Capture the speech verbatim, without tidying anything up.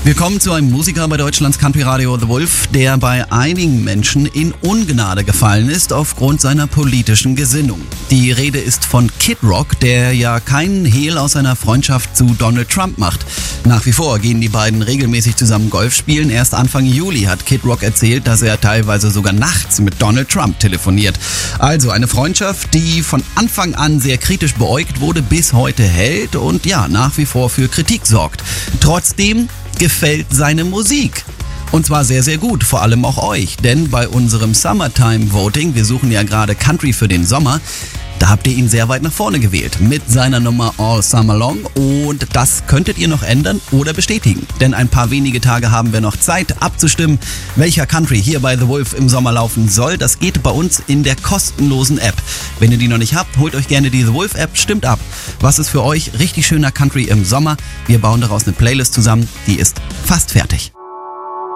Wir kommen zu einem Musiker bei Deutschlands Country Radio The Wolf, der bei einigen Menschen in Ungnade gefallen ist aufgrund seiner politischen Gesinnung. Die Rede ist von Kid Rock, der ja keinen Hehl aus seiner Freundschaft zu Donald Trump macht. Nach wie vor gehen die beiden regelmäßig zusammen Golf spielen. Erst Anfang Juli hat Kid Rock erzählt, dass er teilweise sogar nachts mit Donald Trump telefoniert. Also eine Freundschaft, die von Anfang an sehr kritisch beäugt wurde, bis heute hält und ja, nach wie vor für Kritik sorgt. Trotzdem gefällt seine Musik. Und zwar sehr, sehr gut, vor allem auch euch. Denn bei unserem Summertime Voting, wir suchen ja gerade Country für den Sommer, da habt ihr ihn sehr weit nach vorne gewählt mit seiner Nummer All Summer Long. Und das könntet ihr noch ändern oder bestätigen. Denn ein paar wenige Tage haben wir noch Zeit abzustimmen, welcher Country hier bei The Wolf im Sommer laufen soll. Das geht bei uns in der kostenlosen App. Wenn ihr die noch nicht habt, holt euch gerne die The Wolf App, stimmt ab. Was ist für euch richtig schöner Country im Sommer? Wir bauen daraus eine Playlist zusammen, die ist fast fertig.